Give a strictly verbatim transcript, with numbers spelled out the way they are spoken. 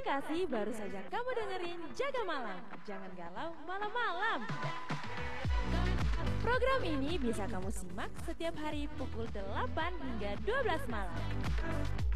kasih, baru saja kamu dengerin Jaga Malam. Jangan galau malam-malam. Program ini bisa kamu simak setiap hari pukul delapan hingga dua belas malam.